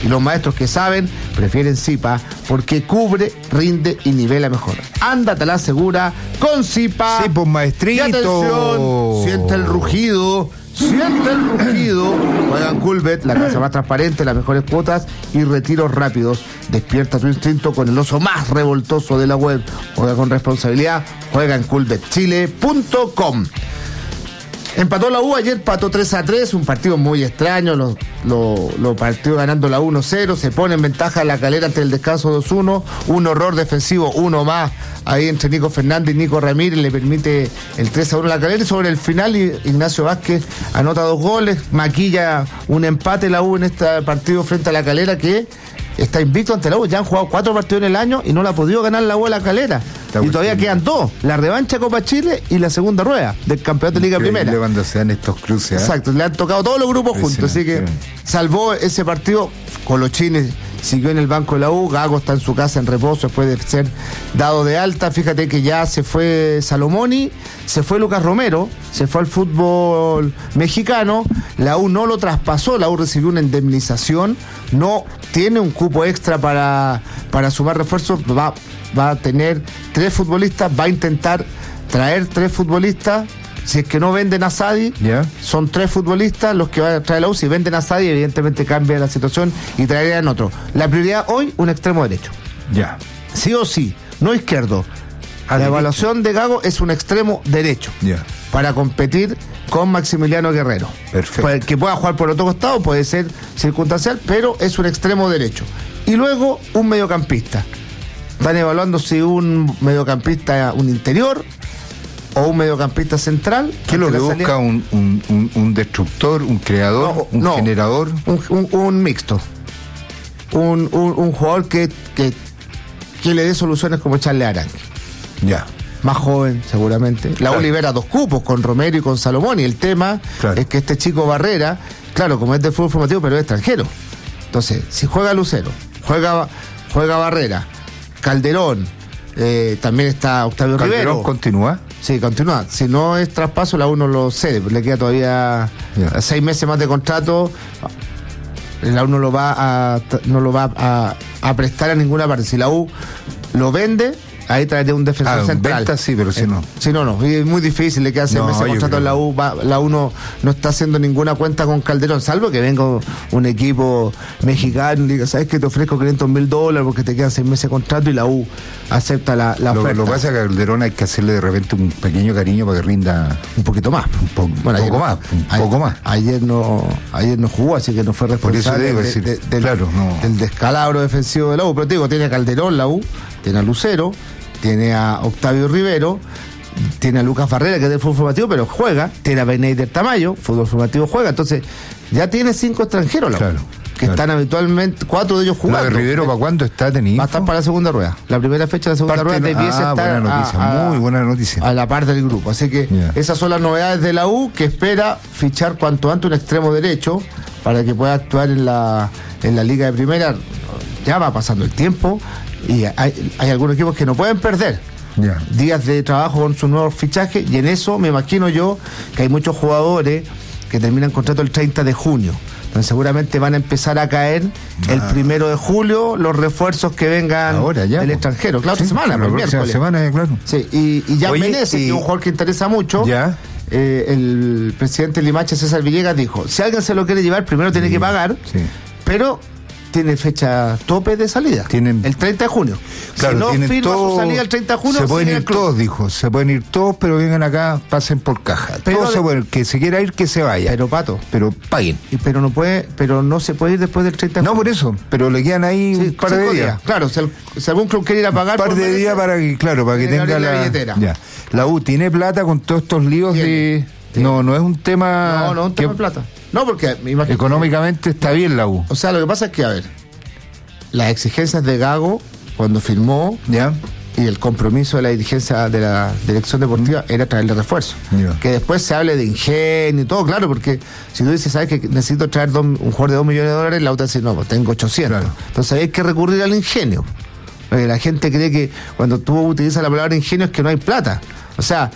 Y los maestros que saben prefieren Zipa porque cubre, rinde y nivela mejor. Ándate a la segura con Zipa. Sí, pues maestrito. Y atención, siente el rugido. Juegan Coolbet, la casa más transparente, las mejores cuotas y retiros rápidos. Despierta tu instinto con el oso más revoltoso de la web. Juega con responsabilidad. Juega en coolbetchile.com. Empató la U, ayer empató 3-3, un partido muy extraño, lo partió ganando la 1-0, se pone en ventaja La Calera ante el descanso 2-1, un horror defensivo, uno más, ahí entre Nico Fernández y Nico Ramírez, le permite el 3-1 a La Calera, y sobre el final Ignacio Vázquez anota 2 goles, maquilla un empate la U en este partido frente a La Calera, que está invicto ante la U. Ya han jugado 4 partidos en el año y no la ha podido ganar la U a La Calera. Y todavía quedan 2, la revancha Copa Chile y la segunda rueda del campeonato de Liga Primera. Cuando se dan estos cruces. Exacto, le han tocado todos los grupos juntos, así que salvó ese partido. Colochini siguió en el banco de la U, Gago está en su casa en reposo después de ser dado de alta. Fíjate que ya se fue Salomoni, se fue Lucas Romero, se fue al fútbol mexicano, la U no lo traspasó, la U recibió una indemnización, no tiene un cupo extra para sumar refuerzos, va a tener 3 futbolistas, va a intentar traer 3 futbolistas. Si es que no venden a Sadi, son 3 futbolistas los que va a traer la U. Si venden a Sadi, evidentemente cambia la situación y traerían otro. La prioridad hoy, un extremo derecho. Sí o sí, no izquierdo. La evaluación de Gago es un extremo derecho. Para competir con Maximiliano Guerrero. Perfecto. Que pueda jugar por otro costado, puede ser circunstancial, pero es un extremo derecho. Y luego un mediocampista. Están evaluando si un mediocampista, un interior o un mediocampista central. ¿Qué es lo que busca un destructor, un creador, un generador? Un mixto. Un jugador que le dé soluciones como Charles Arangue. Más joven, seguramente. La U libera 2 cupos con Romero y con Salomón. Y el tema es que este chico Barrera, claro, como es de fútbol formativo, pero es extranjero. Entonces, si juega Lucero, juega Barrera, Calderón, también está Octavio Rivero. ¿Calderón continúa? Sí, continúa. Si no es traspaso, la U no lo cede. Le queda todavía 6 meses más de contrato. La U no lo va a prestar a ninguna parte. Si la U lo vende, ahí traería un defensor central. Venta sí, pero si no. Si no. Y es muy difícil, le quedan 6 meses de contrato en la U. La U no está haciendo ninguna cuenta con Calderón, salvo que venga un equipo mexicano y diga, ¿sabes qué? Te ofrezco $500,000 porque te quedan 6 meses de contrato, y la U acepta la oferta. Lo que pasa es que a Calderón hay que hacerle de repente un pequeño cariño para que rinda un poquito más. Un poco más. Ayer no jugó, así que no fue responsable del descalabro defensivo de la U. Pero te digo, tiene a Calderón la U, tiene a Lucero, tiene a Octavio Rivero, tiene a Lucas Barrera, que es del fútbol formativo, pero juega, tiene a Beneider Tamayo, fútbol formativo juega, entonces ya tiene 5 extranjeros la U, que están habitualmente, 4 de ellos jugando. ¿La de Rivero para cuándo está tenido? Va a estar para la segunda rueda. La primera fecha de la segunda rueda debiese estar muy buena noticia. A la par del grupo. Así que esas son las novedades de la U, que espera fichar cuanto antes un extremo derecho para que pueda actuar en la Liga de Primera. Ya va pasando el tiempo y hay algunos equipos que no pueden perder días de trabajo con sus nuevos fichajes, y en eso me imagino yo que hay muchos jugadores que terminan contrato el 30 de junio. Entonces seguramente van a empezar a caer el 1 de julio los refuerzos que vengan del extranjero. Claro, esta semana, la próxima semana, claro. Sí, y ya Menezes, que es un jugador que interesa mucho. El presidente Limache, César Villegas, dijo, si alguien se lo quiere llevar, primero tiene que pagar, pero tiene fecha tope de salida, el 30 de junio. Claro, si no firma su salida el 30 de junio, se pueden ir todos, dijo. Se pueden ir todos, pero vengan acá, pasen por caja. Todos se pueden, que se quiera ir, que se vaya. Pero Pato, pero paguen. Pero no se puede ir después del 30 de junio. No, por eso, pero le quedan ahí un par de días. Claro, si algún club quiere ir a pagar, un par de días para que tenga la billetera. La U tiene plata con todos estos líos de... No es un tema... No, un tema de plata. No, porque económicamente está bien la U. O sea, lo que pasa es que, a ver, las exigencias de Gago cuando firmó y el compromiso de la dirigencia de la dirección deportiva era traerle refuerzo. Que después se hable de ingenio y todo, claro, porque si tú dices, ¿sabes que necesito traer un jugador de $2 millones? La otra dice, no, pues tengo 800. Entonces hay que recurrir al ingenio. Porque la gente cree que cuando tú utilizas la palabra ingenio es que no hay plata. O sea,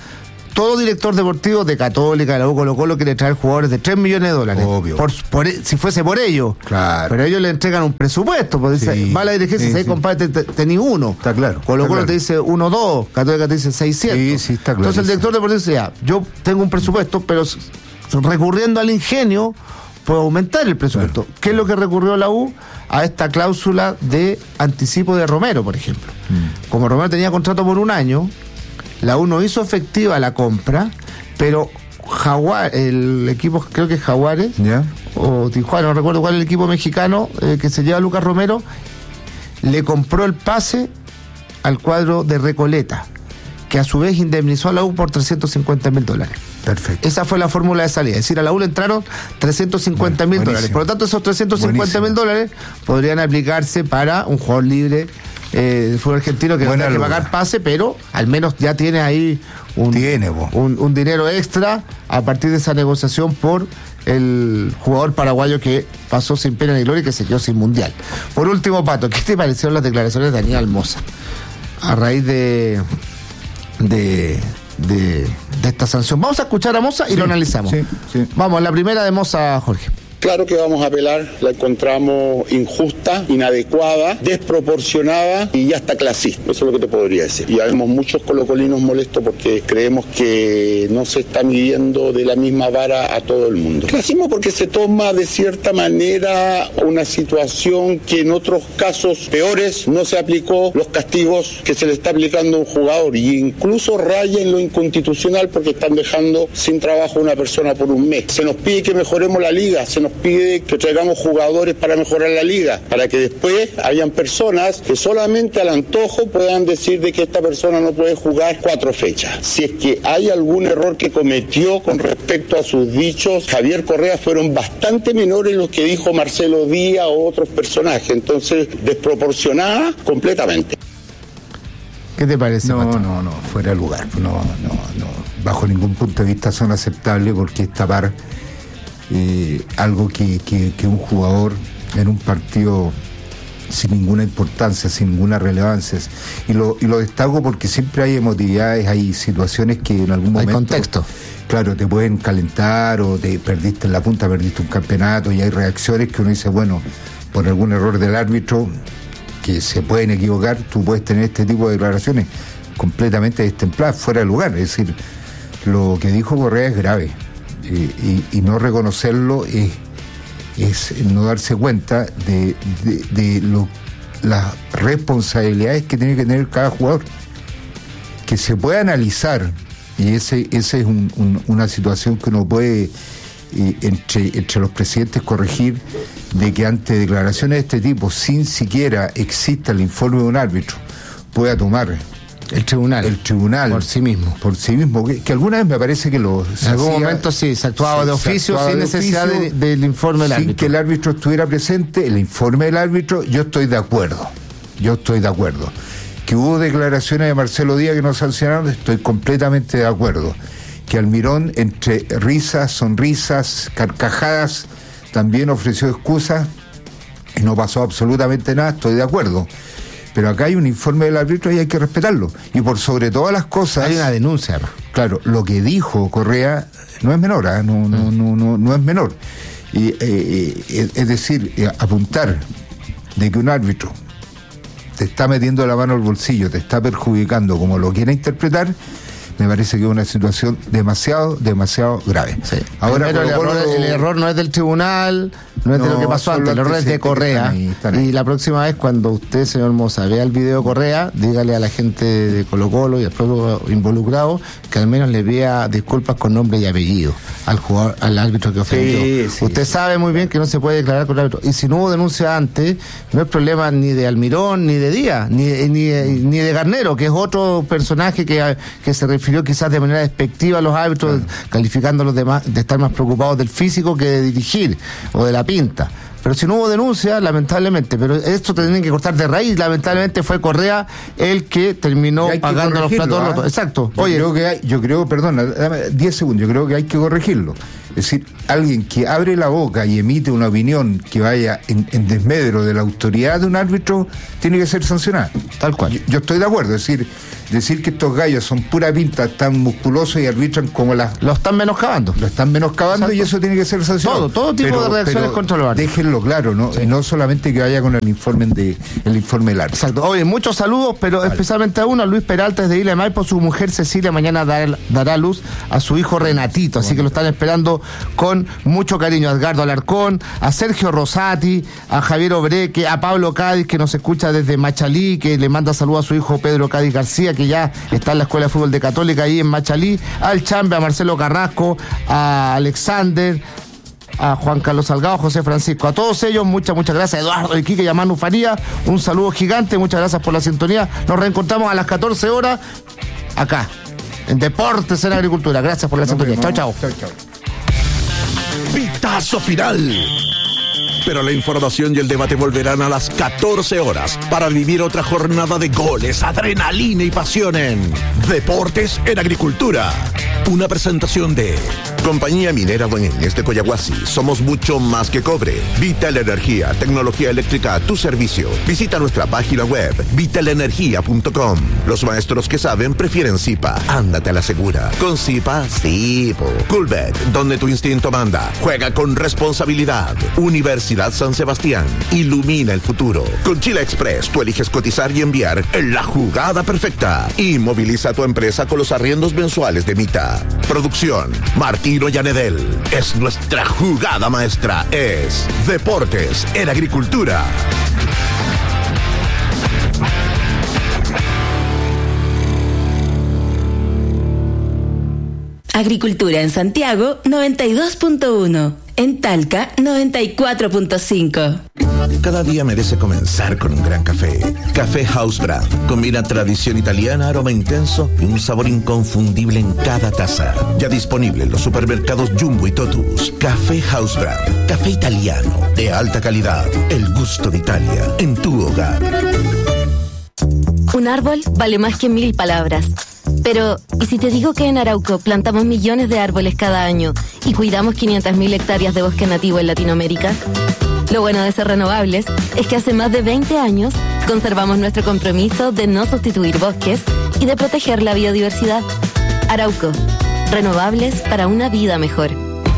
todo director deportivo de Católica, de la U, Colo-Colo, quiere traer jugadores de $3 millones. Obvio. Si fuese por ello. Claro. Pero ellos le entregan un presupuesto, porque dice, va a la dirigencia, si compadre, tenés uno. Está claro. Colo-Colo te dice 1-2, Católica te dice 600. Sí, está claro. Entonces el director deportivo dice, ya, yo tengo un presupuesto, pero recurriendo al ingenio, puedo aumentar el presupuesto. Claro. ¿Qué es lo que recurrió la U? A esta cláusula de anticipo de Romero, por ejemplo. Como Romero tenía contrato por 1 año, la U no hizo efectiva la compra, pero el equipo, creo que es Jaguares, o Tijuana, no recuerdo cuál es el equipo mexicano que se lleva a Lucas Romero, le compró el pase al cuadro de Recoleta, que a su vez indemnizó a la U por $350,000. Perfecto. Esa fue la fórmula de salida. Es decir, a la U le entraron $350,000. Por lo tanto, esos $350,000 podrían aplicarse para un jugador libre del fútbol argentino que no tiene que pagar pase, pero al menos ya tiene ahí un dinero extra a partir de esa negociación por el jugador paraguayo que pasó sin pena ni gloria y que se quedó sin mundial. Por último, Pato, ¿qué te parecieron las declaraciones de Daniel Moza a raíz de esta sanción? Vamos a escuchar a Moza y lo analizamos. Vamos, la primera de Moza, Jorge. Claro que vamos a apelar, la encontramos injusta, inadecuada, desproporcionada y ya está clasista. Eso es lo que te podría decir. Y habemos muchos colocolinos molestos porque creemos que no se está midiendo de la misma vara a todo el mundo. Clasismo porque se toma de cierta manera una situación que en otros casos peores no se aplicó los castigos que se le está aplicando a un jugador, y incluso raya en lo inconstitucional porque están dejando sin trabajo a una persona por 1 mes. Se nos pide que mejoremos la liga, se nos pide que traigamos jugadores para mejorar la liga, para que después hayan personas que solamente al antojo puedan decir de que esta persona no puede jugar 4 fechas. Si es que hay algún error que cometió con respecto a sus dichos, Javier Correa, fueron bastante menores los que dijo Marcelo Díaz o otros personajes, entonces desproporcionada completamente. ¿Qué te parece? No, fuera de lugar. No, bajo ningún punto de vista son aceptables, porque es tapar algo que un jugador en un partido sin ninguna importancia, sin ninguna relevancia, y lo destaco porque siempre hay emotividades, hay situaciones que en algún momento, hay contexto, claro, te pueden calentar, o te perdiste en la punta, perdiste un campeonato, y hay reacciones que uno dice, bueno, por algún error del árbitro, que se pueden equivocar, tú puedes tener este tipo de declaraciones completamente destempladas, fuera de lugar. Es decir, lo que dijo Correa es grave. Y no reconocerlo es no darse cuenta de las responsabilidades que tiene que tener cada jugador, que se puede analizar, y ese es una situación que uno puede entre los presidentes corregir, de que ante declaraciones de este tipo, sin siquiera exista el informe de un árbitro, pueda tomar el tribunal por sí mismo, que alguna vez me parece que en algún momento sí se actuaba de oficio, sin necesidad del informe del árbitro, sin que el árbitro estuviera presente. El informe del árbitro, yo estoy de acuerdo que hubo declaraciones de Marcelo Díaz que no sancionaron, estoy completamente de acuerdo, que Almirón, entre risas, sonrisas, carcajadas, también ofreció excusas y no pasó absolutamente nada, estoy de acuerdo. Pero acá hay un informe del árbitro y hay que respetarlo. Y por sobre todas las cosas, hay una denuncia, ¿no? Claro, lo que dijo Correa no es menor, no es menor. Y, es decir, apuntar de que un árbitro te está metiendo la mano al bolsillo, te está perjudicando, como lo quiera interpretar, me parece que es una situación demasiado grave. Sí. Ahora, el error no es del tribunal, no es de lo que pasó antes, el error es de Correa. Están ahí. Y la próxima vez, cuando usted, señor Moza, vea el video de Correa, dígale a la gente de Colo-Colo y al propio involucrado que al menos le pida disculpas con nombre y apellido al jugador, al árbitro que ofendió. Sí, usted sabe muy bien que no se puede declarar con el árbitro. Y si no hubo denuncia antes, no es problema ni de Almirón, ni de Díaz, ni de Garnero, que es otro personaje que se refirió quizás de manera despectiva a los árbitros, calificándolos de estar más preocupados del físico que de dirigir o de la pinta. Pero si no hubo denuncia, lamentablemente, pero esto tienen que cortar de raíz, lamentablemente fue Correa el que terminó pagando los platos rotos. Exacto. Yo creo, perdona, dame 10 segundos, yo creo que hay que corregirlo. Es decir, alguien que abre la boca y emite una opinión que vaya en desmedro de la autoridad de un árbitro tiene que ser sancionado. Tal cual. Yo estoy de acuerdo, es decir que estos gallos son pura pinta, tan musculosos y arbitran como lo están menoscabando. Lo están menoscabando. Exacto. Y eso tiene que ser sancionado. Todo tipo de reacciones contra los árbitros. Déjenlo claro, ¿no? Sí. Y no solamente que vaya con el informe del árbitro. Exacto. Oye, muchos saludos, pero especialmente a uno, Luis Peralta desde Isla de Maipo, su mujer Cecilia mañana dará luz a su hijo Renatito, así que lo están esperando con mucho cariño. A Edgardo Alarcón, a Sergio Rosati, a Javier Obreque, a Pablo Cádiz, que nos escucha desde Machalí, que le manda saludos a su hijo Pedro Cádiz García, que ya está en la Escuela de Fútbol de Católica ahí en Machalí, al Chambe, a Marcelo Carrasco, a Alexander, a Juan Carlos Salgado, José Francisco, a todos ellos, muchas gracias, Eduardo Iquique y a Manu Faría, un saludo gigante, muchas gracias por la sintonía. Nos reencontramos a las 14 horas acá, en Deportes en Agricultura. Gracias por la sintonía. Chao. Pitazo final. Pero la información y el debate volverán a las 14 horas para vivir otra jornada de goles, adrenalina y pasión en Deportes en Agricultura. Una presentación de Compañía Minera Guañeñes de Coyahuasi. Somos mucho más que cobre. Vital Energía, tecnología eléctrica a tu servicio. Visita nuestra página web vitalenergia.com. Los maestros que saben prefieren Zipa. Ándate a la segura. Con Zipa, sí. Coolbet, donde tu instinto manda. Juega con responsabilidad. Universidad San Sebastián. Ilumina el futuro. Con Chile Express, tú eliges cotizar y enviar en la jugada perfecta. Y moviliza tu empresa con los arriendos mensuales de Mita. Producción Martino Llanedel. Es nuestra jugada maestra. Es Deportes en Agricultura. Agricultura en Santiago 92.1. En Talca 94.5. Cada día merece comenzar con un gran café. Café House Brand. Combina tradición italiana, aroma intenso y un sabor inconfundible en cada taza. Ya disponible en los supermercados Jumbo y Totus. Café House Brand. Café italiano de alta calidad. El gusto de Italia en tu hogar. Un árbol vale más que 1000 palabras. Pero, ¿y si te digo que en Arauco plantamos millones de árboles cada año y cuidamos 500.000 hectáreas de bosque nativo en Latinoamérica? Lo bueno de ser renovables es que hace más de 20 años conservamos nuestro compromiso de no sustituir bosques y de proteger la biodiversidad. Arauco, renovables para una vida mejor.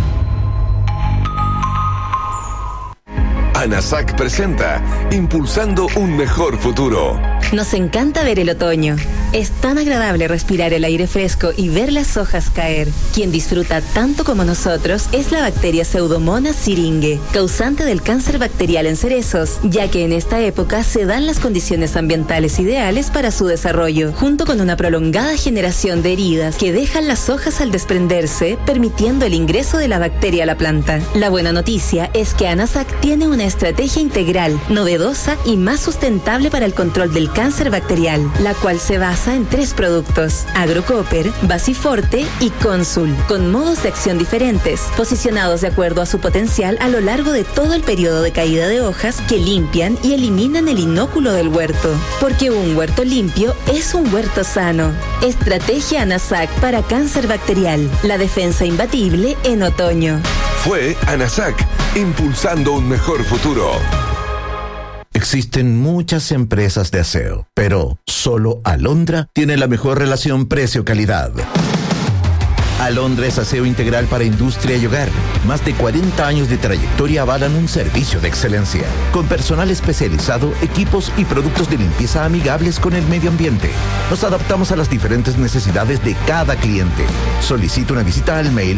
ANASAC presenta Impulsando un mejor futuro. Nos encanta ver el otoño. Es tan agradable respirar el aire fresco y ver las hojas caer. Quien disfruta tanto como nosotros es la bacteria Pseudomonas syringae, causante del cáncer bacterial en cerezos, ya que en esta época se dan las condiciones ambientales ideales para su desarrollo, junto con una prolongada generación de heridas que dejan las hojas al desprenderse, permitiendo el ingreso de la bacteria a la planta. La buena noticia es que ANASAC tiene una estrategia integral, novedosa y más sustentable para el control del cáncer bacterial, la cual se basa en 3 productos: Agrocopper, Basiforte y Consul, con modos de acción diferentes, posicionados de acuerdo a su potencial a lo largo de todo el periodo de caída de hojas, que limpian y eliminan el inóculo del huerto. Porque un huerto limpio es un huerto sano. Estrategia ANASAC para cáncer bacterial, la defensa imbatible en otoño. Fue ANASAC, impulsando un mejor futuro. Existen muchas empresas de aseo, pero solo Alondra tiene la mejor relación precio-calidad. Alondra es aseo integral para industria y hogar. Más de 40 años de trayectoria avalan un servicio de excelencia, con personal especializado, equipos y productos de limpieza amigables con el medio ambiente. Nos adaptamos a las diferentes necesidades de cada cliente. Solicita una visita al mail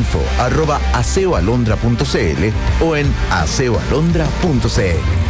info@aseoalondra.cl o en aseoalondra.cl.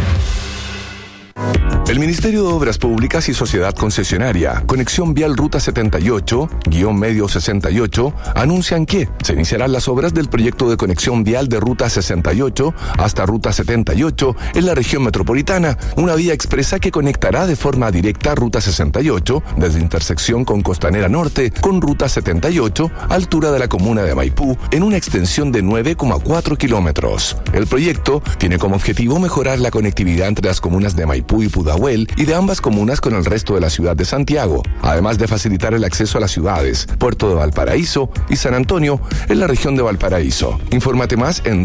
El Ministerio de Obras Públicas y Sociedad Concesionaria, Conexión Vial Ruta 78-Medio 68, anuncian que se iniciarán las obras del proyecto de conexión vial de Ruta 68 hasta Ruta 78 en la región metropolitana, una vía expresa que conectará de forma directa Ruta 68 desde intersección con Costanera Norte con Ruta 78, altura de la comuna de Maipú, en una extensión de 9,4 kilómetros. El proyecto tiene como objetivo mejorar la conectividad entre las comunas de Maipú y Pudahuel Pudahuel y de ambas comunas con el resto de la ciudad de Santiago, además de facilitar el acceso a las ciudades Puerto de Valparaíso y San Antonio en la región de Valparaíso. Infórmate más en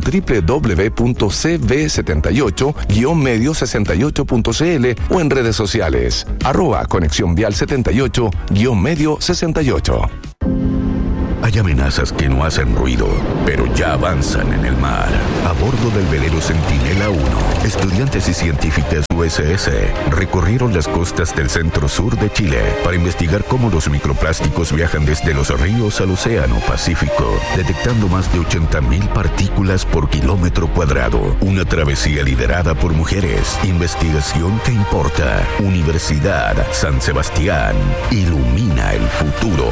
www.cv78-medio68.cl o en redes sociales @Conexión Vial 78-medio 68. Hay amenazas que no hacen ruido, pero ya avanzan en el mar. A bordo del velero Centinela 1, estudiantes y científicas USS recorrieron las costas del centro-sur de Chile para investigar cómo los microplásticos viajan desde los ríos al océano Pacífico, detectando más de 80.000 partículas por kilómetro cuadrado. Una travesía liderada por mujeres. Investigación que importa. Universidad San Sebastián. Ilumina el futuro.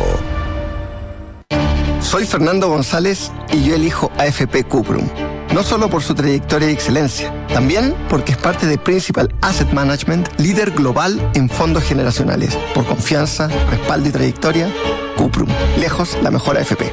Soy Fernando González y yo elijo AFP Cuprum. No solo por su trayectoria y excelencia, también porque es parte de Principal Asset Management, líder global en fondos generacionales. Por confianza, respaldo y trayectoria, Cuprum. Lejos la mejor AFP.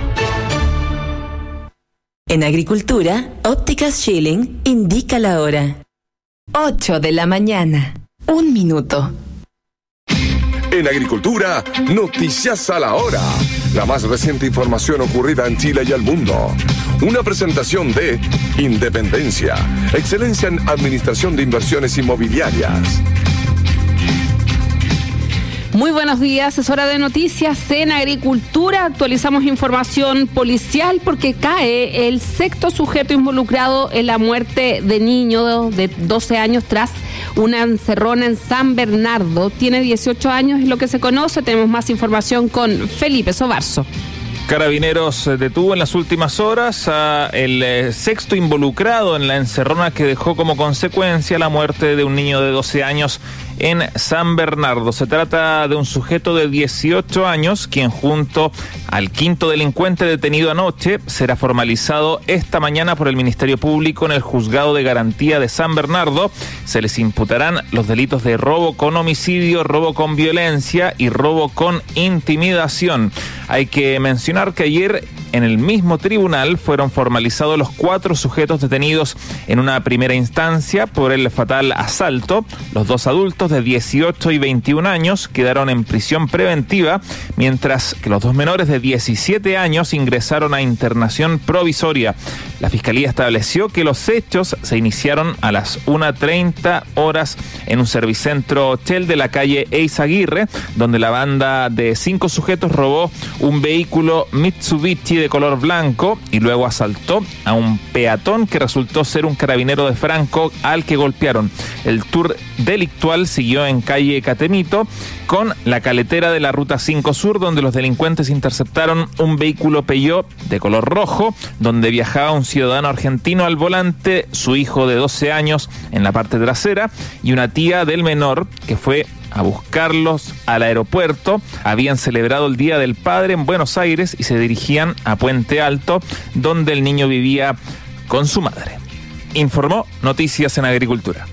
En Agricultura, Ópticas Schilling indica la hora. 8 de la mañana. 1 minuto. En Agricultura, noticias a la hora. La más reciente información ocurrida en Chile y el mundo. Una presentación de Independencia, excelencia en administración de inversiones inmobiliarias. Muy buenos días, es hora de noticias en Agricultura. Actualizamos información policial porque cae el sexto sujeto involucrado en la muerte de niño de 12 años tras una encerrona en San Bernardo. Tiene 18 años, es lo que se conoce. Tenemos más información con Felipe Sobarzo. Carabineros detuvo en las últimas horas al sexto involucrado en la encerrona que dejó como consecuencia la muerte de un niño de 12 años en San Bernardo. Se trata de un sujeto de 18 años, quien junto al quinto delincuente detenido anoche será formalizado esta mañana por el Ministerio Público en el Juzgado de Garantía de San Bernardo. Se les imputarán los delitos de robo con homicidio, robo con violencia y robo con intimidación. Hay que mencionar que ayer en el mismo tribunal fueron formalizados los 4 sujetos detenidos en una primera instancia por el fatal asalto. Los 2 adultos de 18 y 21 años quedaron en prisión preventiva, mientras que los 2 menores de 17 años ingresaron a internación provisoria. La Fiscalía estableció que los hechos se iniciaron a las 1:30 horas en un servicentro Shell de la calle Eizaguirre, donde la banda de 5 sujetos robó un vehículo Mitsubishi de color blanco y luego asaltó a un peatón que resultó ser un carabinero de Franco al que golpearon. El tour delictual siguió en calle Catemito con la caletera de la Ruta 5 Sur, donde los delincuentes interceptaron un vehículo Peugeot de color rojo, donde viajaba un ciudadano argentino al volante, su hijo de 12 años en la parte trasera y una tía del menor que fue a buscarlos al aeropuerto. Habían celebrado el Día del Padre en Buenos Aires y se dirigían a Puente Alto, donde el niño vivía con su madre. Informó Noticias en Agricultura.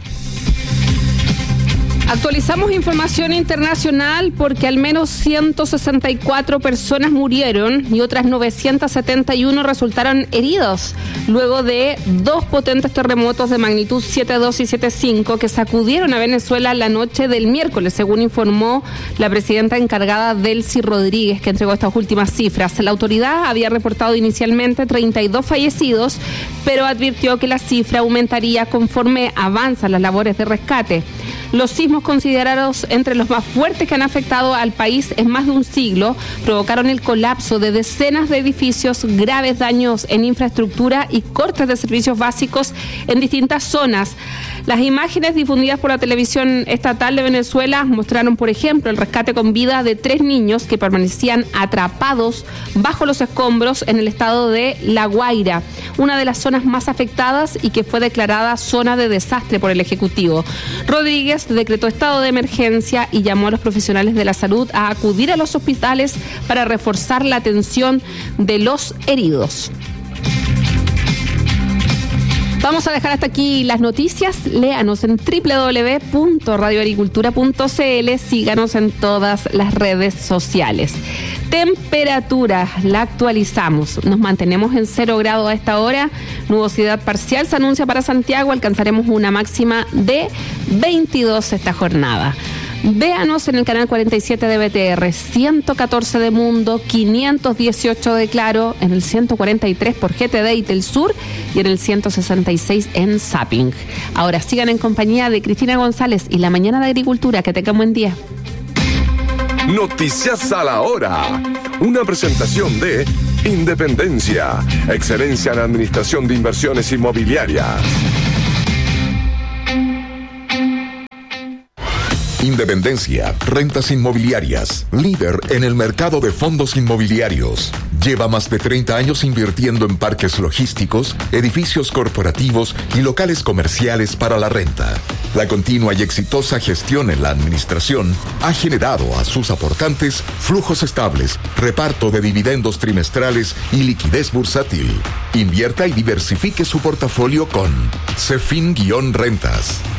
Actualizamos información internacional porque al menos 164 personas murieron y otras 971 resultaron heridos luego de 2 potentes terremotos de magnitud 7.2 y 7.5 que sacudieron a Venezuela la noche del miércoles, según informó la presidenta encargada Delcy Rodríguez, que entregó estas últimas cifras. La autoridad había reportado inicialmente 32 fallecidos, pero advirtió que la cifra aumentaría conforme avanzan las labores de rescate. Los sismos considerados entre los más fuertes que han afectado al país en más de un siglo provocaron el colapso de decenas de edificios, graves daños en infraestructura y cortes de servicios básicos en distintas zonas. Las imágenes difundidas por la televisión estatal de Venezuela mostraron, por ejemplo, el rescate con vida de 3 niños que permanecían atrapados bajo los escombros en el estado de La Guaira, una de las zonas más afectadas y que fue declarada zona de desastre por el Ejecutivo. Rodríguez decretó estado de emergencia y llamó a los profesionales de la salud a acudir a los hospitales para reforzar la atención de los heridos. Vamos a dejar hasta aquí las noticias. Léanos en www.radioagricultura.cl. Síganos en todas las redes sociales. Temperatura, la actualizamos. Nos mantenemos en 0 grados a esta hora. Nubosidad parcial se anuncia para Santiago. Alcanzaremos una máxima de 22 esta jornada. Véanos en el canal 47 de BTR, 114 de Mundo, 518 de Claro, en el 143 por GTD y Telsur y en el 166 en Zapping. Ahora sigan en compañía de Cristina González y La Mañana de Agricultura. Que tengan buen día. Noticias a la hora. Una presentación de Independencia, excelencia en administración de inversiones inmobiliarias. Independencia, rentas inmobiliarias, líder en el mercado de fondos inmobiliarios. Lleva más de 30 años invirtiendo en parques logísticos, edificios corporativos y locales comerciales para la renta. La continua y exitosa gestión en la administración ha generado a sus aportantes flujos estables, reparto de dividendos trimestrales y liquidez bursátil. Invierta y diversifique su portafolio con Cefin-Rentas.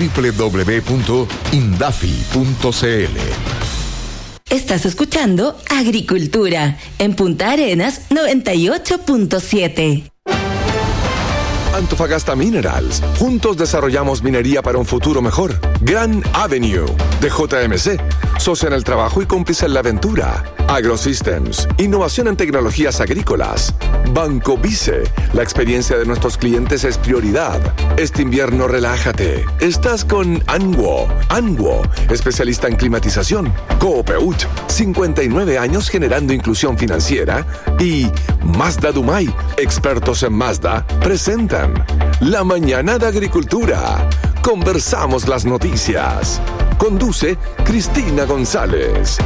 www.indafi.cl. Estás escuchando Agricultura en Punta Arenas 98.7. Antofagasta Minerals. Juntos desarrollamos minería para un futuro mejor. Grand Avenue de JMC. Socia en el trabajo y cómplice en la aventura. AgroSystems. Innovación en tecnologías agrícolas. Banco Vice. La experiencia de nuestros clientes es prioridad. Este invierno relájate. Estás con Anguo. Anguo, especialista en climatización. Coopeut. 59 años generando inclusión financiera. Y Mazda Dumay. Expertos en Mazda. Presentan La Mañana de Agricultura. Conversamos las noticias. Conduce Cristina González.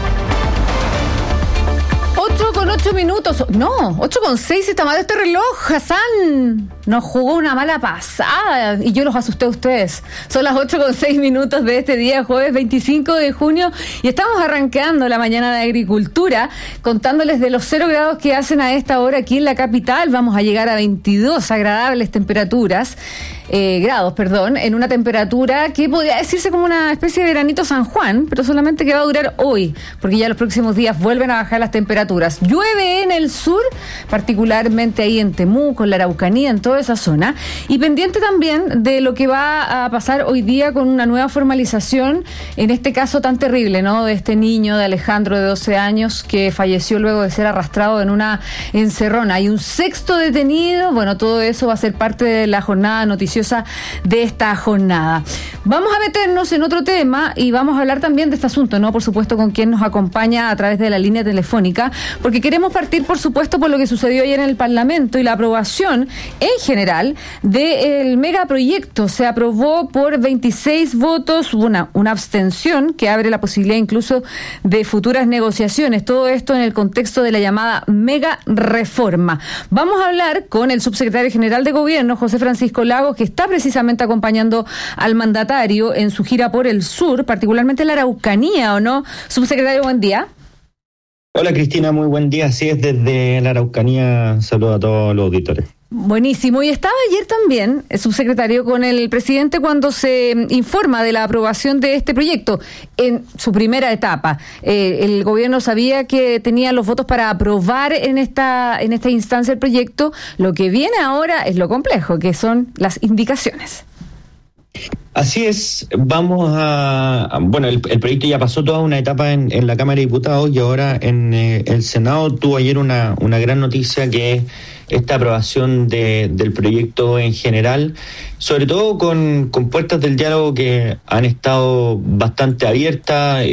8:08. No, 8:06 está mal este reloj. Hassan nos jugó una mala pasada y yo los asusté a ustedes. Son las 8:06 de este día, jueves 25 de junio, y estamos arrancando la Mañana de Agricultura contándoles de los 0 grados que hacen a esta hora aquí en la capital. Vamos a llegar a 22 agradables grados, en una temperatura que podría decirse como una especie de veranito San Juan, pero solamente que va a durar hoy, porque ya los próximos días vuelven a bajar las temperaturas. Llueve en el sur, particularmente ahí en Temuco, en la Araucanía, en toda esa zona, y pendiente también de lo que va a pasar hoy día con una nueva formalización, en este caso tan terrible, ¿no?, de este niño de Alejandro de 12 años que falleció luego de ser arrastrado en una encerrona. Hay un 6º detenido. Bueno, todo eso va a ser parte de la jornada noticiosa de esta jornada. Vamos a meternos en otro tema y vamos a hablar también de este asunto, ¿no? Por supuesto, con quien nos acompaña a través de la línea telefónica, porque queremos partir, por supuesto, por lo que sucedió ayer en el Parlamento y la aprobación en general del megaproyecto. Se aprobó por 26 votos, una abstención que abre la posibilidad incluso de futuras negociaciones. Todo esto en el contexto de la llamada mega reforma. Vamos a hablar con el subsecretario general de Gobierno, José Francisco Lagos, que está precisamente acompañando al mandatario en su gira por el sur, particularmente en la Araucanía, ¿o no? Subsecretario, buen día. Hola Cristina, muy buen día. Así es, desde la Araucanía, saludo a todos los auditores. Buenísimo. Y estaba ayer también, el subsecretario, con el presidente cuando se informa de la aprobación de este proyecto en su primera etapa. El gobierno sabía que tenía los votos para aprobar en esta instancia el proyecto. Lo que viene ahora es lo complejo, que son las indicaciones. Así es, vamos bueno, el proyecto ya pasó toda una etapa en la Cámara de Diputados y ahora en el Senado tuvo ayer una gran noticia, que es esta aprobación del proyecto en general, sobre todo con puertas del diálogo que han estado bastante abiertas.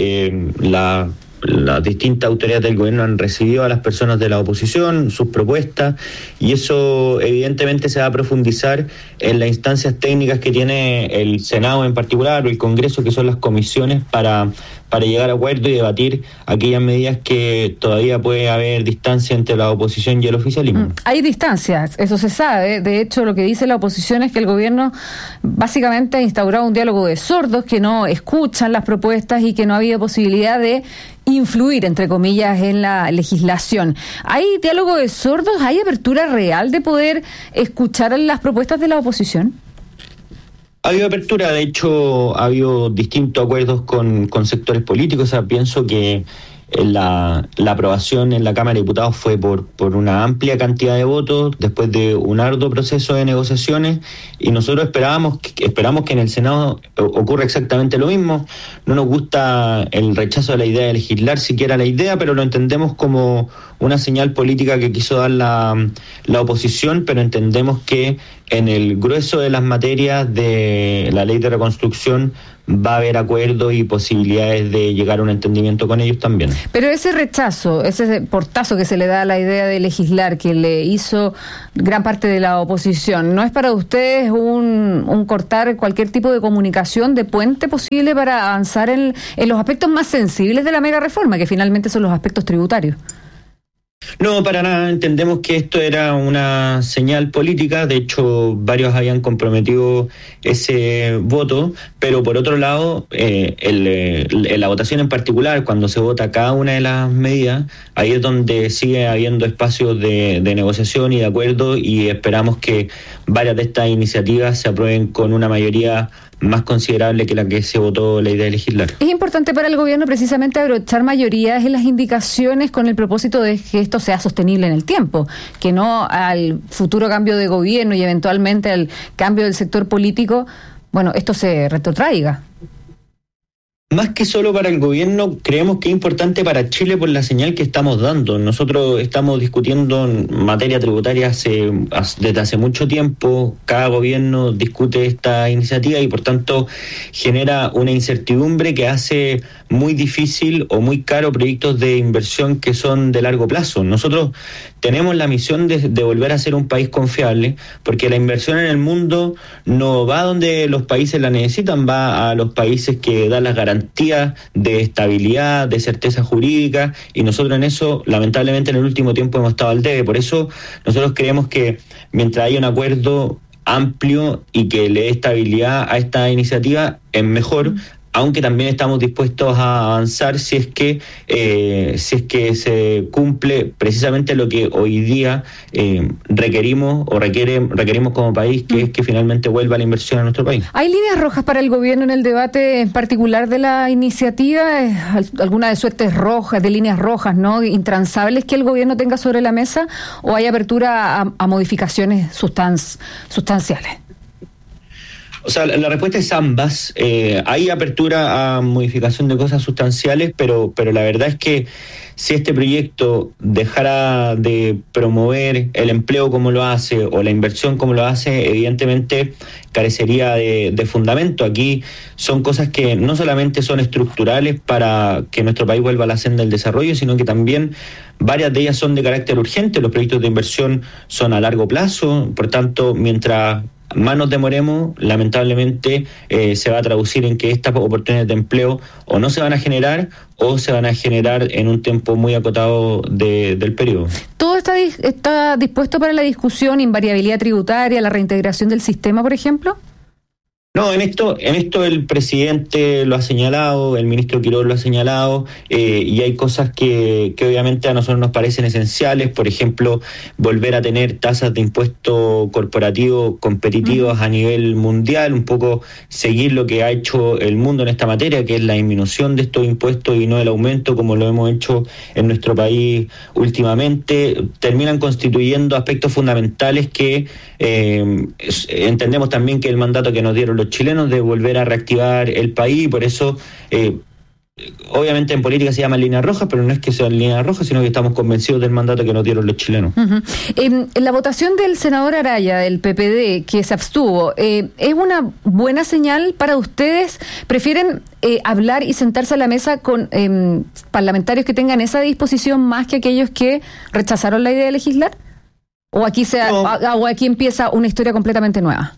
Las distintas autoridades del gobierno han recibido a las personas de la oposición, sus propuestas, y eso evidentemente se va a profundizar en las instancias técnicas que tiene el Senado en particular, o el Congreso, que son las comisiones, para llegar a acuerdo y debatir aquellas medidas que todavía puede haber distancia entre la oposición y el oficialismo. Hay distancias, eso se sabe. De hecho, lo que dice la oposición es que el gobierno básicamente ha instaurado un diálogo de sordos, que no escuchan las propuestas y que no ha habido posibilidad de influir, entre comillas, en la legislación. ¿Hay diálogo de sordos? ¿Hay apertura real de poder escuchar las propuestas de la oposición? Ha habido apertura, de hecho ha habido distintos acuerdos con sectores políticos. O sea, pienso que la aprobación en la Cámara de Diputados fue por una amplia cantidad de votos, después de un arduo proceso de negociaciones, y nosotros esperamos que en el Senado ocurra exactamente lo mismo. No nos gusta el rechazo de la idea de legislar, siquiera la idea, pero lo entendemos como una señal política que quiso dar la oposición, pero entendemos que en el grueso de las materias de la ley de reconstrucción va a haber acuerdos y posibilidades de llegar a un entendimiento con ellos también. Pero ese rechazo, ese portazo que se le da a la idea de legislar, que le hizo gran parte de la oposición, ¿no es para ustedes un cortar cualquier tipo de comunicación, de puente posible para avanzar en los aspectos más sensibles de la mega reforma, que finalmente son los aspectos tributarios? No, para nada. Entendemos que esto era una señal política. De hecho, varios habían comprometido ese voto, pero por otro lado, la votación en particular, cuando se vota cada una de las medidas, ahí es donde sigue habiendo espacios de negociación y de acuerdo, y esperamos que varias de estas iniciativas se aprueben con una mayoría más considerable que la que se votó la idea de legislar. Es importante para el gobierno precisamente abrochar mayorías en las indicaciones con el propósito de que esto sea sostenible en el tiempo, que no al futuro cambio de gobierno y eventualmente al cambio del sector político, bueno, esto se retrotraiga. Más que solo para el gobierno, creemos que es importante para Chile por la señal que estamos dando. Nosotros estamos discutiendo en materia tributaria desde hace mucho tiempo. Cada gobierno discute esta iniciativa y por tanto genera una incertidumbre que hace muy difícil o muy caro proyectos de inversión que son de largo plazo. Nosotros tenemos la misión de volver a ser un país confiable, porque la inversión en el mundo no va donde los países la necesitan, va a los países que dan las garantías de estabilidad, de certeza jurídica, y nosotros en eso, lamentablemente, en el último tiempo hemos estado al debe. Por eso nosotros creemos que mientras haya un acuerdo amplio y que le dé estabilidad a esta iniciativa, es mejor. Aunque también estamos dispuestos a avanzar si es que se cumple precisamente lo que hoy día requerimos como país, que es que finalmente vuelva la inversión a nuestro país. ¿Hay líneas rojas para el gobierno en el debate en particular de la iniciativa? ¿Alguna de suertes rojas, de líneas rojas, no intransables que el gobierno tenga sobre la mesa? ¿O hay apertura a modificaciones sustanciales? O sea, la respuesta es ambas. Hay apertura a modificación de cosas sustanciales, pero la verdad es que si este proyecto dejara de promover el empleo como lo hace o la inversión como lo hace, evidentemente carecería de fundamento. Aquí son cosas que no solamente son estructurales para que nuestro país vuelva a la senda del desarrollo, sino que también varias de ellas son de carácter urgente. Los proyectos de inversión son a largo plazo, por tanto, mientras más nos demoremos, lamentablemente se va a traducir en que estas oportunidades de empleo o no se van a generar o se van a generar en un tiempo muy acotado del periodo. ¿Todo está dispuesto para la discusión, invariabilidad tributaria, la reintegración del sistema, por ejemplo? No, en esto el presidente lo ha señalado, el ministro Quiroz lo ha señalado, y hay cosas que obviamente a nosotros nos parecen esenciales. Por ejemplo, volver a tener tasas de impuesto corporativo competitivas a nivel mundial, un poco seguir lo que ha hecho el mundo en esta materia, que es la disminución de estos impuestos y no el aumento como lo hemos hecho en nuestro país últimamente. Terminan constituyendo aspectos fundamentales que entendemos también que el mandato que nos dieron los chilenos de volver a reactivar el país. Por eso obviamente en política se llaman líneas rojas, pero no es que sean líneas rojas, sino que estamos convencidos del mandato que nos dieron los chilenos. En la votación del senador Araya, del PPD, que se abstuvo, ¿es una buena señal para ustedes? ¿Prefieren hablar y sentarse a la mesa con parlamentarios que tengan esa disposición más que aquellos que rechazaron la idea de legislar? ¿O aquí empieza una historia completamente nueva?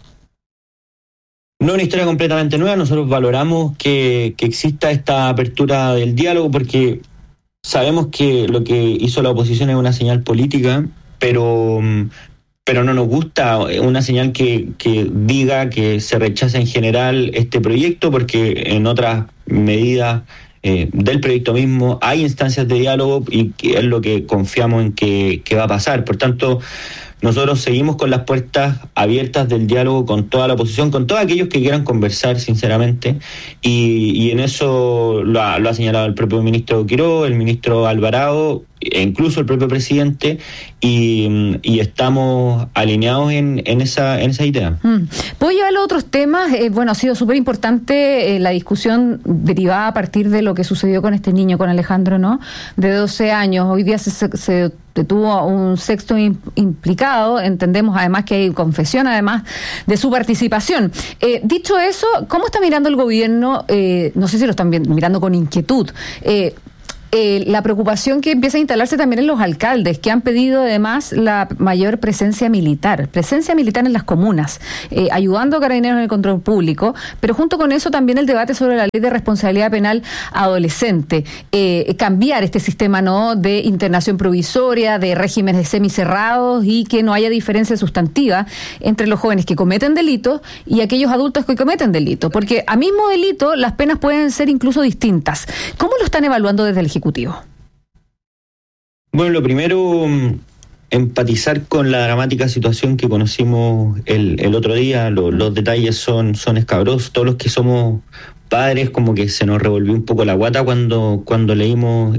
No una historia completamente nueva. Nosotros valoramos que exista esta apertura del diálogo porque sabemos que lo que hizo la oposición es una señal política, pero no nos gusta una señal que diga que se rechaza en general este proyecto, porque en otras medidas del proyecto mismo. Hay instancias de diálogo y que es lo que confiamos en que va a pasar. Por tanto, nosotros seguimos con las puertas abiertas del diálogo con toda la oposición, con todos aquellos que quieran conversar, sinceramente, y en eso lo ha señalado el propio ministro Quiró, el ministro Alvarado, e incluso el propio presidente, y estamos alineados en esa idea. ¿Puedo llevarlo a otros temas? Ha sido súper importante la discusión derivada a partir de lo que sucedió con este niño, con Alejandro, ¿no? De 12 años. Hoy día se detuvo a un sexto implicado. Entendemos además que hay confesión, además de su participación. Dicho eso, ¿cómo está mirando el gobierno? No sé si lo están mirando con inquietud. La preocupación que empieza a instalarse también en los alcaldes, que han pedido además la mayor presencia militar en las comunas, ayudando a Carabineros en el control público, pero junto con eso también el debate sobre la ley de responsabilidad penal adolescente, cambiar este sistema, ¿no?, de internación provisoria, de regímenes semicerrados, y que no haya diferencia sustantiva entre los jóvenes que cometen delitos y aquellos adultos que cometen delitos, porque a mismo delito las penas pueden ser incluso distintas. ¿Cómo lo están evaluando desde el Ejecutivo? Bueno, lo primero, empatizar con la dramática situación que conocimos el otro día. Los detalles son escabrosos. Todos los que somos padres, como que se nos revolvió un poco la guata cuando leímos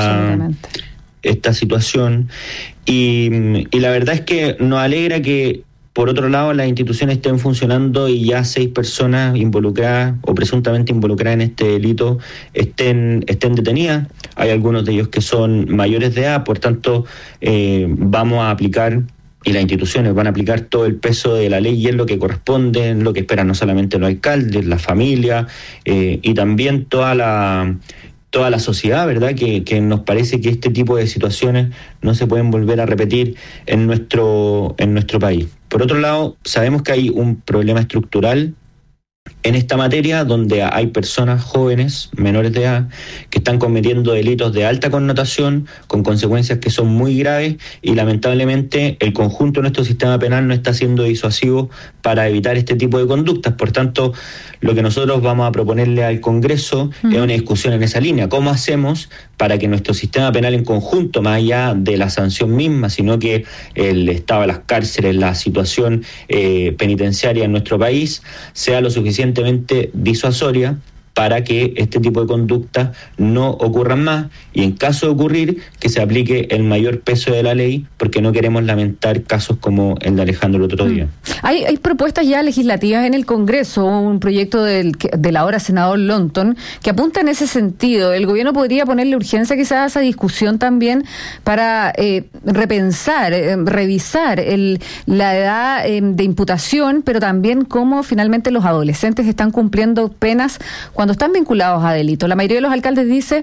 esta situación. Y la verdad es que nos alegra que, por otro lado, las instituciones estén funcionando y ya 6 personas involucradas o presuntamente involucradas en este delito estén detenidas. Hay algunos de ellos que son mayores de edad, por tanto, vamos a aplicar, y las instituciones van a aplicar todo el peso de la ley, y es lo que corresponde, lo que esperan no solamente los alcaldes, la familia, y también toda la sociedad, ¿verdad? Que nos parece que este tipo de situaciones no se pueden volver a repetir en nuestro país. Por otro lado, sabemos que hay un problema estructural en esta materia, donde hay personas jóvenes, menores de edad, que están cometiendo delitos de alta connotación, con consecuencias que son muy graves, y lamentablemente el conjunto de nuestro sistema penal no está siendo disuasivo para evitar este tipo de conductas. Por tanto, lo que nosotros vamos a proponerle al Congreso es una discusión en esa línea. ¿Cómo hacemos para que nuestro sistema penal en conjunto, más allá de la sanción misma, sino que el estado de las cárceles, la situación penitenciaria en nuestro país, sea lo suficientemente disuasoria para que este tipo de conductas no ocurran más, y en caso de ocurrir, que se aplique el mayor peso de la ley, porque no queremos lamentar casos como el de Alejandro el otro día. Hay propuestas ya legislativas en el Congreso, un proyecto del ahora senador Longton, que apunta en ese sentido. El gobierno podría ponerle urgencia quizás a esa discusión también para repensar, revisar la edad de imputación, pero también cómo finalmente los adolescentes están cumpliendo penas cuando están vinculados a delitos. La mayoría de los alcaldes dice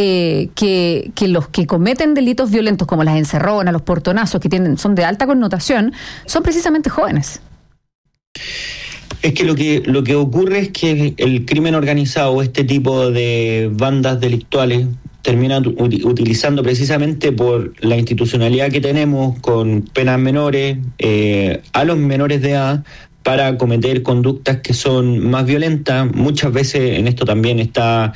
que los que cometen delitos violentos, como las encerronas, los portonazos, que son de alta connotación, son precisamente jóvenes. Es que lo que ocurre es que el crimen organizado, este tipo de bandas delictuales, terminan utilizando, precisamente por la institucionalidad que tenemos con penas menores, a los menores de edad, para cometer conductas que son más violentas. Muchas veces en esto también está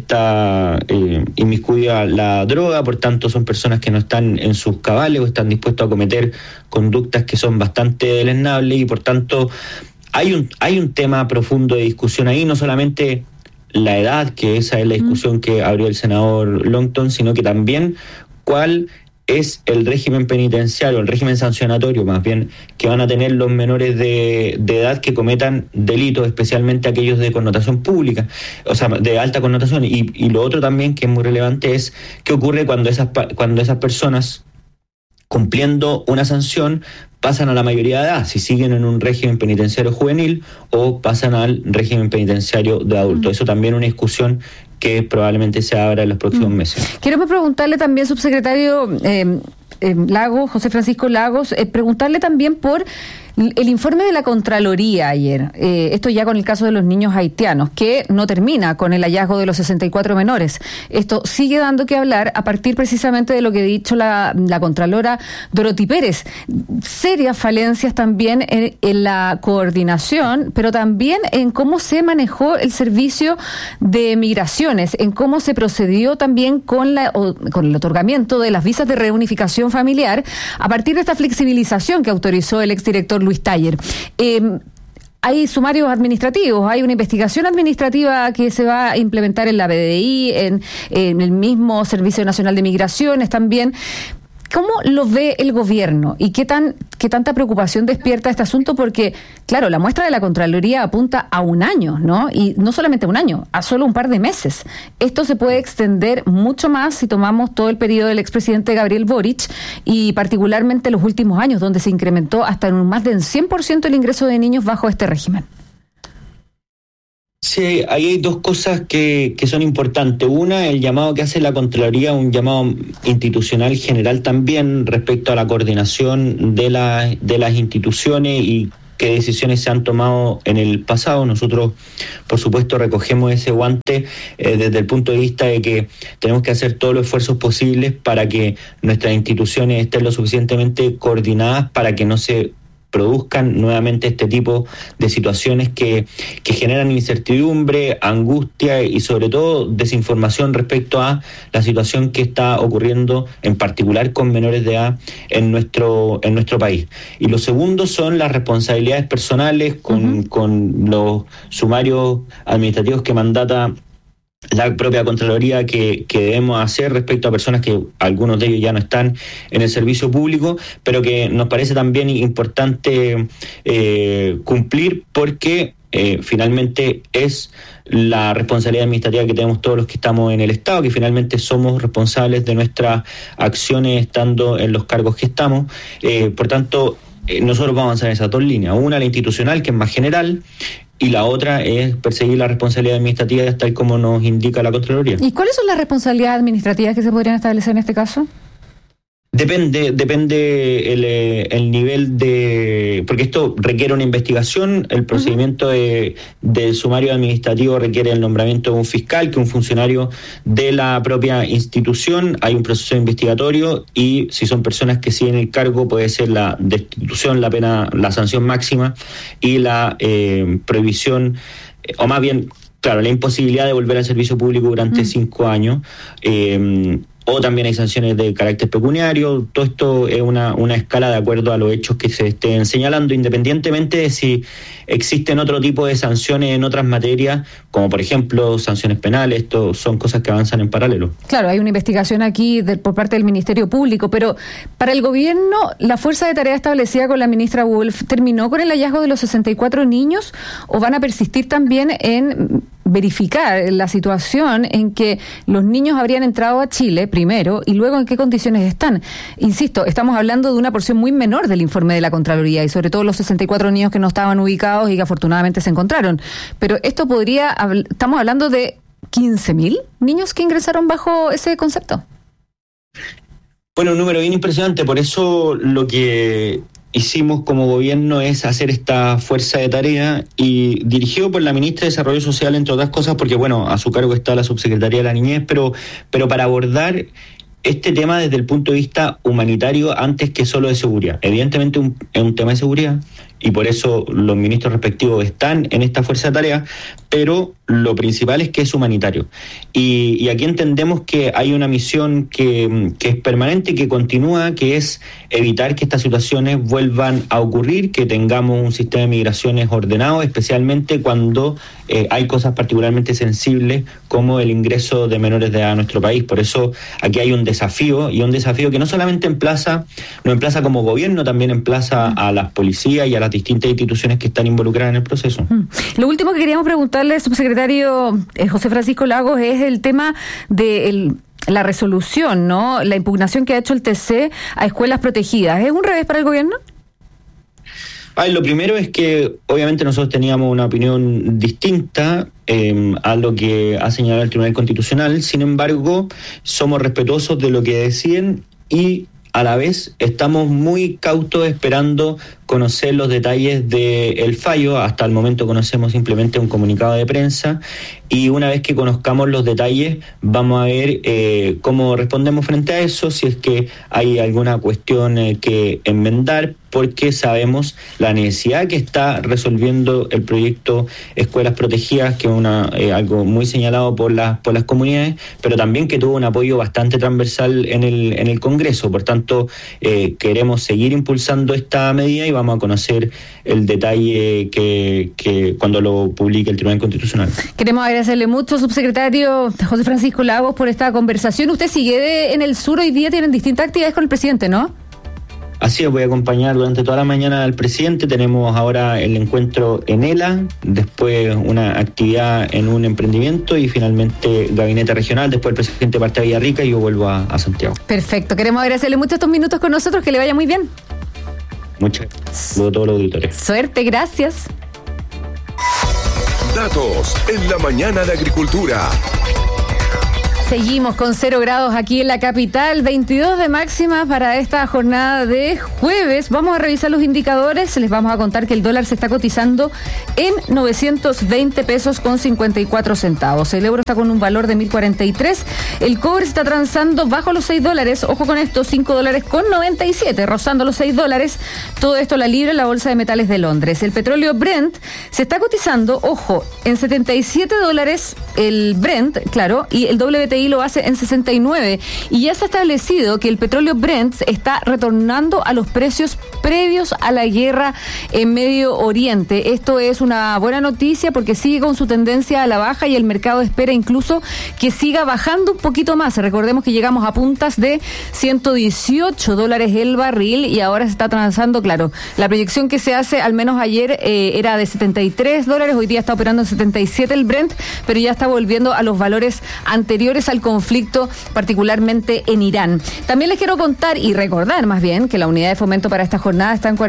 inmiscuida la droga, por tanto son personas que no están en sus cabales o están dispuestos a cometer conductas que son bastante deleznables, y por tanto hay un tema profundo de discusión ahí, no solamente la edad, que esa es la discusión que abrió el senador Longton, sino que también cuál es el régimen penitenciario, el régimen sancionatorio más bien, que van a tener los menores de edad que cometan delitos, especialmente aquellos de connotación pública, o sea, de alta connotación. Y lo otro también que es muy relevante es qué ocurre cuando esas personas, cumpliendo una sanción, pasan a la mayoría de edad, si siguen en un régimen penitenciario juvenil o pasan al régimen penitenciario de adultos. Eso también es una discusión que probablemente se abra en los próximos meses. Quiero preguntarle también, subsecretario Lagos, José Francisco Lagos, preguntarle también por El informe de la Contraloría ayer, esto ya con el caso de los niños haitianos, que no termina con el hallazgo de los 64 menores. Esto sigue dando que hablar a partir precisamente de lo que ha dicho la Contralora Dorothy Pérez. Serias falencias también en la coordinación, pero también en cómo se manejó el servicio de migraciones, en cómo se procedió también con el otorgamiento de las visas de reunificación familiar a partir de esta flexibilización que autorizó el exdirector Luis Taller. Hay sumarios administrativos, hay una investigación administrativa que se va a implementar en la BDI, en el mismo Servicio Nacional de Migraciones también. ¿Cómo lo ve el gobierno y qué tanta preocupación despierta este asunto? Porque, claro, la muestra de la Contraloría apunta a un año, ¿no? Y no solamente a un año, a solo un par de meses. Esto se puede extender mucho más si tomamos todo el periodo del expresidente Gabriel Boric y particularmente los últimos años, donde se incrementó hasta en un más del 100% el ingreso de niños bajo este régimen. Sí, ahí hay dos cosas que son importantes. Una, el llamado que hace la Contraloría, un llamado institucional general también respecto a la coordinación de las instituciones y qué decisiones se han tomado en el pasado. Nosotros, por supuesto, recogemos ese guante desde el punto de vista de que tenemos que hacer todos los esfuerzos posibles para que nuestras instituciones estén lo suficientemente coordinadas para que no se produzcan nuevamente este tipo de situaciones que generan incertidumbre, angustia y sobre todo desinformación respecto a la situación que está ocurriendo en particular con menores de edad en nuestro país. Y lo segundo son las responsabilidades personales con los sumarios administrativos que mandata la propia Contraloría que debemos hacer respecto a personas que algunos de ellos ya no están en el servicio público, pero que nos parece también importante cumplir porque finalmente es la responsabilidad administrativa que tenemos todos los que estamos en el Estado, que finalmente somos responsables de nuestras acciones estando en los cargos que estamos. Por tanto, nosotros vamos a avanzar en esas dos líneas. Una, la institucional, que es más general, y la otra es perseguir la responsabilidad administrativa tal como nos indica la Contraloría. ¿Y cuáles son las responsabilidades administrativas que se podrían establecer en este caso? Depende el nivel de... Porque esto requiere una investigación, el procedimiento del sumario administrativo requiere el nombramiento de un fiscal, que es un funcionario de la propia institución, hay un proceso investigatorio y si son personas que siguen el cargo puede ser la destitución, la pena, la sanción máxima y la prohibición, o más bien, claro, la imposibilidad de volver al servicio público durante 5 años. O también hay sanciones de carácter pecuniario. Todo esto es una escala de acuerdo a los hechos que se estén señalando, independientemente de si existen otro tipo de sanciones en otras materias, como por ejemplo sanciones penales. Esto son cosas que avanzan en paralelo. Claro, hay una investigación aquí por parte del Ministerio Público, pero para el gobierno, ¿la fuerza de tarea establecida con la ministra Wolf terminó con el hallazgo de los 64 niños o van a persistir también en verificar la situación en que los niños habrían entrado a Chile primero y luego en qué condiciones están? Insisto, estamos hablando de una porción muy menor del informe de la Contraloría y sobre todo los 64 niños que no estaban ubicados y que afortunadamente se encontraron. Pero esto estamos hablando de 15.000 niños que ingresaron bajo ese concepto. Bueno, un número bien impresionante, por eso lo que hicimos como gobierno es hacer esta fuerza de tarea y dirigido por la ministra de Desarrollo Social, entre otras cosas, porque bueno, a su cargo está la Subsecretaría de la Niñez, pero para abordar este tema desde el punto de vista humanitario antes que solo de seguridad. Evidentemente es un tema de seguridad y por eso los ministros respectivos están en esta fuerza de tarea, pero lo principal es que es humanitario. Y aquí entendemos que hay una misión que es permanente, que continúa, que es evitar que estas situaciones vuelvan a ocurrir, que tengamos un sistema de migraciones ordenado, especialmente cuando hay cosas particularmente sensibles como el ingreso de menores de edad a nuestro país. Por eso aquí hay un desafío, y un desafío que no solamente nos emplaza como gobierno, también emplaza a las policías y a las distintas instituciones que están involucradas en el proceso. Lo último que queríamos preguntarle, subsecretario José Francisco Lagos, es el tema de la resolución, ¿no? La impugnación que ha hecho el TC a escuelas protegidas. ¿Es un revés para el gobierno? Lo primero es que obviamente nosotros teníamos una opinión distinta a lo que ha señalado el Tribunal Constitucional. Sin embargo, somos respetuosos de lo que deciden y A la vez, estamos muy cautos esperando conocer los detalles del fallo. Hasta el momento conocemos simplemente un comunicado de prensa y una vez que conozcamos los detalles vamos a ver cómo respondemos frente a eso, si es que hay alguna cuestión que enmendar, porque sabemos la necesidad que está resolviendo el proyecto Escuelas Protegidas, que es algo muy señalado por las comunidades, pero también que tuvo un apoyo bastante transversal en el Congreso. Por tanto, queremos seguir impulsando esta medida y vamos a conocer el detalle que cuando lo publique el Tribunal Constitucional. Queremos agradecerle mucho, subsecretario José Francisco Lagos, por esta conversación. Usted sigue en el sur, hoy día tienen distintas actividades con el presidente, ¿no? Así es, voy a acompañar durante toda la mañana al presidente. Tenemos ahora el encuentro en ELA, después una actividad en un emprendimiento y finalmente gabinete regional. Después el presidente parte a Villarrica y yo vuelvo a Santiago. Perfecto, queremos agradecerle mucho estos minutos con nosotros, que le vaya muy bien. Muchas gracias. Saludos a todos los auditores. Suerte, gracias. Datos en la mañana de Agricultura. Seguimos con 0 grados aquí en la capital, 22 de máxima para esta jornada de jueves. Vamos a revisar los indicadores, les vamos a contar que el dólar se está cotizando en 920 pesos con 54 centavos. El euro está con un valor de 1.043. El cobre se está transando bajo los $6. Ojo con esto, $5 con 97, rozando los $6. Todo esto la libra en la Bolsa de Metales de Londres. El petróleo Brent se está cotizando, ojo, en $77 el Brent, claro, y el WTI lo hace en 69, y ya se ha establecido que el petróleo Brent está retornando a los precios previos a la guerra en Medio Oriente. Esto es una buena noticia porque sigue con su tendencia a la baja y el mercado espera incluso que siga bajando un poquito más. Recordemos que llegamos a puntas de $118 el barril y ahora se está transando, claro, la proyección que se hace, al menos ayer, era de $73, hoy día está operando en 77 el Brent, pero ya está volviendo a los valores anteriores al conflicto, particularmente en Irán. También les quiero contar y recordar más bien que la unidad de fomento para esta jornada está en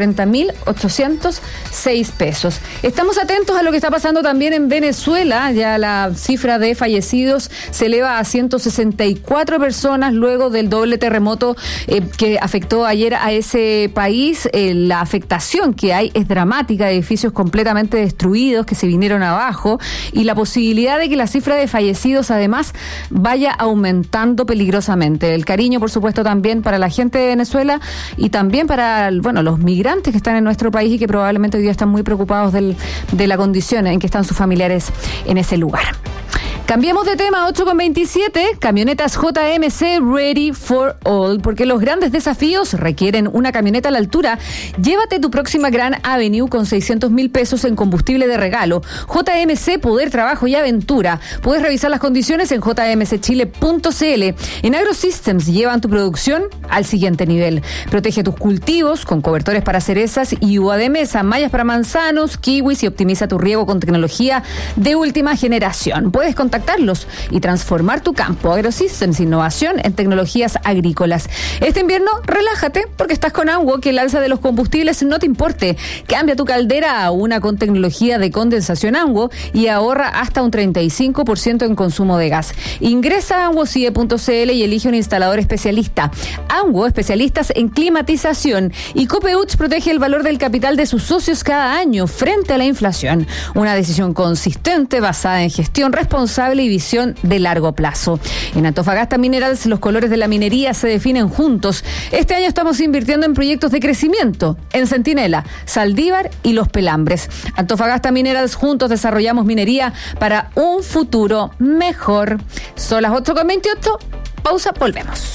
40.806 pesos. Estamos atentos a lo que está pasando también en Venezuela. Ya la cifra de fallecidos se eleva a 164 personas luego del doble terremoto que afectó ayer a ese país. La afectación que hay es dramática, edificios completamente destruidos que se vinieron abajo y la posibilidad de que la cifra de fallecidos además vaya aumentando peligrosamente. El cariño, por supuesto, también para la gente de Venezuela y también para, los migrantes que están en nuestro país y que probablemente hoy día están muy preocupados de la condición en que están sus familiares en ese lugar. Cambiemos de tema, 8:27, camionetas JMC Ready for All, porque los grandes desafíos requieren una camioneta a la altura. Llévate tu próxima Grand Avenue con 600.000 pesos en combustible de regalo. JMC, poder, trabajo y aventura. Puedes revisar las condiciones en jmcchile.cl. En AgroSystems llevan tu producción al siguiente nivel. Protege tus cultivos con cobertores para cerezas y uva de mesa, mallas para manzanos, kiwis y optimiza tu riego con tecnología de última generación. Puedes contactarlos y transformar tu campo. AgroSystems, innovación en tecnologías agrícolas. Este invierno, relájate porque estás con ANWO, que el alza de los combustibles no te importe. Cambia tu caldera a una con tecnología de condensación ANWO y ahorra hasta un 35% en consumo de gas. Ingresa a anwocie.cl y elige un instalador especialista. ANWO, especialistas en climatización. Y Copeuch protege el valor del capital de sus socios cada año frente a la inflación. Una decisión consistente basada en gestión responsable y visión de largo plazo. En Antofagasta Minerals, los colores de la minería se definen juntos. Este año estamos invirtiendo en proyectos de crecimiento en Centinela, Saldívar y Los Pelambres. Antofagasta Minerals, juntos desarrollamos minería para un futuro mejor. Son las 8:28. Pausa, volvemos.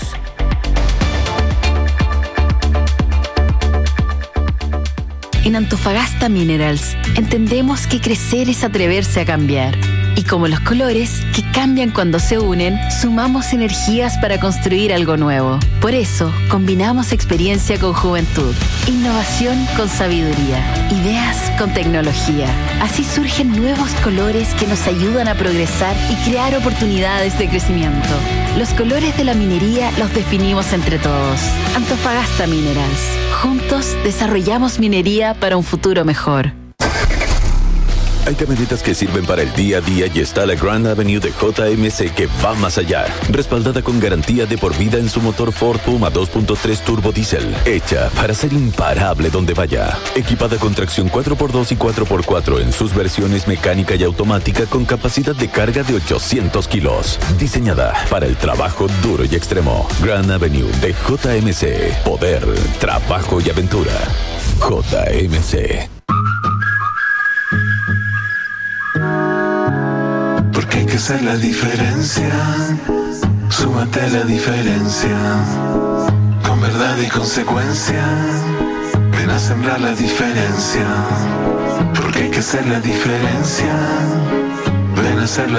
En Antofagasta Minerals entendemos que crecer es atreverse a cambiar. Y como los colores, que cambian cuando se unen, sumamos energías para construir algo nuevo. Por eso, combinamos experiencia con juventud, innovación con sabiduría, ideas con tecnología. Así surgen nuevos colores que nos ayudan a progresar y crear oportunidades de crecimiento. Los colores de la minería los definimos entre todos. Antofagasta Minerals. Juntos desarrollamos minería para un futuro mejor. Hay camionetas que sirven para el día a día y está la Grand Avenue de JMC que va más allá. Respaldada con garantía de por vida en su motor Ford Puma 2.3 turbo diésel. Hecha para ser imparable donde vaya. Equipada con tracción 4x2 y 4x4 en sus versiones mecánica y automática con capacidad de carga de 800 kilos. Diseñada para el trabajo duro y extremo. Grand Avenue de JMC. Poder, trabajo y aventura. JMC. Porque hay que hacer la diferencia. Súmate a la diferencia. Con verdad y consecuencia. Ven a sembrar la diferencia. Porque hay que hacer la diferencia. Ven a hacer la